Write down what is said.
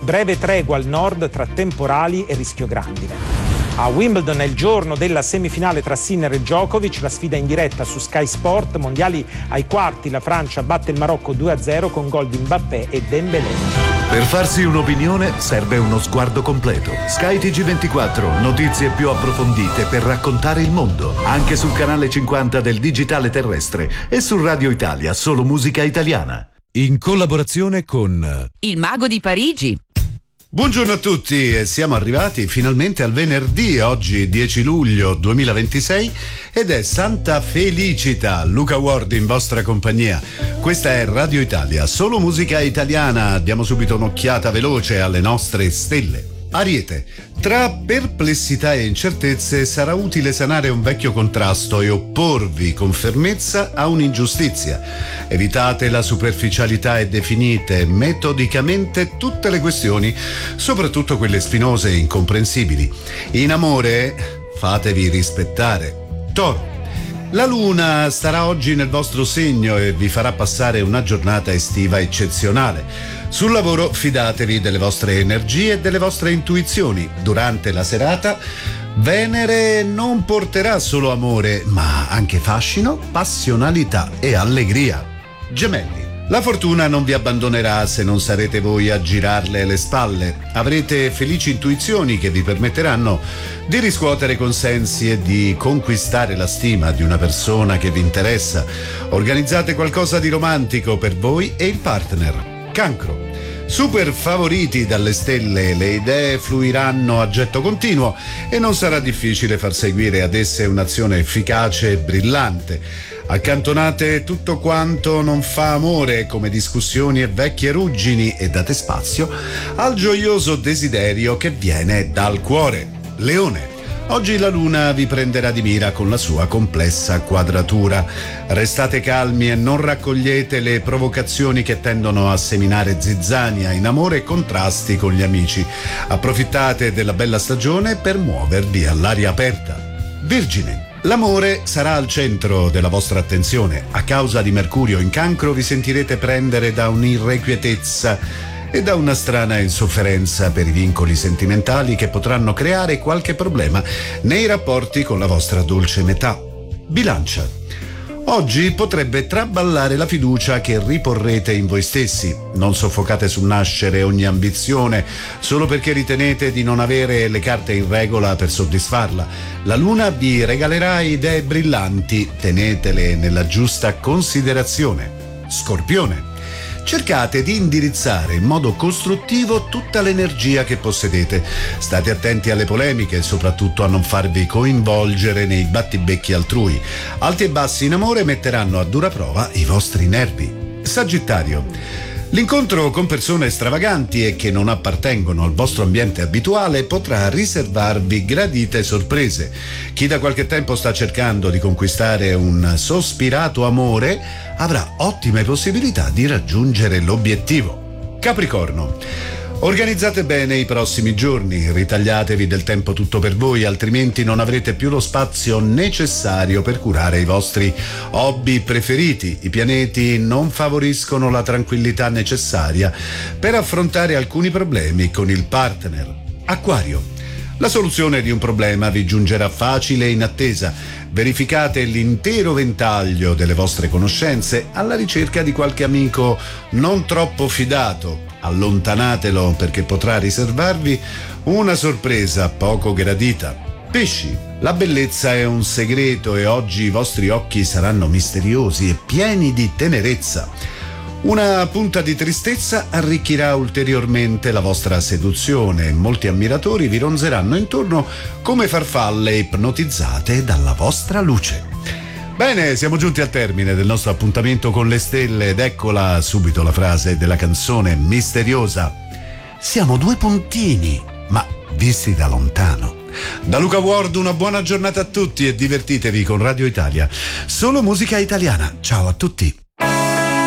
Breve tregua al nord tra temporali e rischio grandine. A Wimbledon è il giorno della semifinale tra Sinner e Djokovic, la sfida in diretta su Sky Sport. Mondiali ai quarti, la Francia batte il Marocco 2-0 con gol di Mbappé e Dembélé. Per farsi un'opinione serve uno sguardo completo. Sky TG24, notizie più approfondite per raccontare il mondo, anche sul canale 50 del digitale terrestre e su Radio Italia, solo musica italiana. In collaborazione con Il Mago di Parigi. Buongiorno a tutti e siamo arrivati finalmente al venerdì, oggi 10 luglio 2026 ed è Santa Felicita. Luca Ward in vostra compagnia. Questa è Radio Italia, solo musica italiana. Diamo subito un'occhiata veloce alle nostre stelle. Ariete, tra perplessità e incertezze sarà utile sanare un vecchio contrasto e opporvi con fermezza a un'ingiustizia. Evitate la superficialità e definite metodicamente tutte le questioni, soprattutto quelle spinose e incomprensibili. In amore, fatevi rispettare. Toro, la luna starà oggi nel vostro segno e vi farà passare una giornata estiva eccezionale. Sul lavoro fidatevi delle vostre energie e delle vostre intuizioni. Durante la serata Venere non porterà solo amore, ma anche fascino, passionalità e allegria. Gemelli, la fortuna non vi abbandonerà se non sarete voi a girarle le spalle. Avrete felici intuizioni che vi permetteranno di riscuotere consensi e di conquistare la stima di una persona che vi interessa. Organizzate qualcosa di romantico per voi e il partner. Cancro, super favoriti dalle stelle, le idee fluiranno a getto continuo e non sarà difficile far seguire ad esse un'azione efficace e brillante. Accantonate tutto quanto non fa amore come discussioni e vecchie ruggini e date spazio al gioioso desiderio che viene dal cuore. Leone, oggi la luna vi prenderà di mira con la sua complessa quadratura. Restate calmi e non raccogliete le provocazioni che tendono a seminare zizzania in amore e contrasti con gli amici. Approfittate della bella stagione per muovervi all'aria aperta. Vergine, l'amore sarà al centro della vostra attenzione. A causa di Mercurio in Cancro vi sentirete prendere da un'irrequietezza e da una strana insofferenza per i vincoli sentimentali che potranno creare qualche problema nei rapporti con la vostra dolce metà. Bilancia, oggi potrebbe traballare la fiducia che riporrete in voi stessi. Non soffocate sul nascere ogni ambizione solo perché ritenete di non avere le carte in regola per soddisfarla. La luna vi regalerà idee brillanti, tenetele nella giusta considerazione. Scorpione, cercate di indirizzare in modo costruttivo tutta l'energia che possedete. State attenti alle polemiche e soprattutto a non farvi coinvolgere nei battibecchi altrui. Alti e bassi in amore metteranno a dura prova i vostri nervi. Sagittario, l'incontro con persone stravaganti e che non appartengono al vostro ambiente abituale potrà riservarvi gradite sorprese. Chi da qualche tempo sta cercando di conquistare un sospirato amore avrà ottime possibilità di raggiungere l'obiettivo. Capricorno, organizzate bene i prossimi giorni, ritagliatevi del tempo tutto per voi, altrimenti non avrete più lo spazio necessario per curare i vostri hobby preferiti. I pianeti non favoriscono la tranquillità necessaria per affrontare alcuni problemi con il partner. Acquario, la soluzione di un problema vi giungerà facile e in attesa. Verificate l'intero ventaglio delle vostre conoscenze alla ricerca di qualche amico non troppo fidato. Allontanatelo perché potrà riservarvi una sorpresa poco gradita. Pesci, la bellezza è un segreto e oggi i vostri occhi saranno misteriosi e pieni di tenerezza. Una punta di tristezza arricchirà ulteriormente la vostra seduzione e molti ammiratori vi ronzeranno intorno come farfalle ipnotizzate dalla vostra luce. Bene, siamo giunti al termine del nostro appuntamento con le stelle ed eccola subito la frase della canzone misteriosa. Siamo due puntini, ma visti da lontano. Da Luca Ward una buona giornata a tutti e divertitevi con Radio Italia. Solo musica italiana. Ciao a tutti.